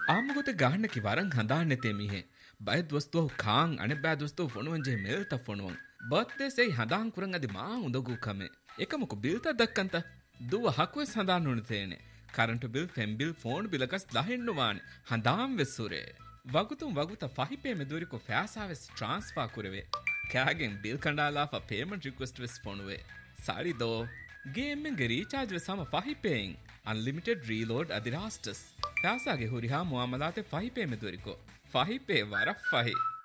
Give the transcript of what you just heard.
ಆಮಗೊತೆ ಗಾಹಣ್ಣಕಿ ವರಂ ಹಂದಾಣ್ಣೆತೆ ಮಿಹೆ ಬಯದ್ ವಸ್ತುವು ಖಾಂ ಅಣೆ ಬ್ಯಾದ್ ವಸ್ತುವು ಫೊಣುವಂಜೆ ಮೇಲ್ತ ಫೊಣುವಂ ಬರ್ತ್ಡೇ ಸೈ ಹಂದಾಂ ಕುರಂ ಅದಿ ಮಾ ಉಂದಗು ಕಮೆ එකමක බිල්ත දක්කන්ත දුව හකුවෙස් හඳාන්න උනතේනේ කරන්ටු bill ෆෙම් bill phone බිලකස් දහෙන්නුවානේ හඳාම් වෙස්සුරේ වගුතුම් වගුත ෆහිපේ මෙදුරිකෝ ෆෑසාවෙස් transfer කුරවේ කෑගෙන් bill කණ්ඩාලාෆා payment request වෙස් ෆොනුවේ සාරි දෝ ගේම් එකේ රීචාර්ජ් වෙ සම ෆහිපේන් අන්ලිමිටඩ් රීලෝඩ් අදිරාස්ටස් ෆෑසාගේ හුරිහා මුආමලාතේ ෆහිපේ මෙදුරිකෝ ෆහිපේ වර ෆහි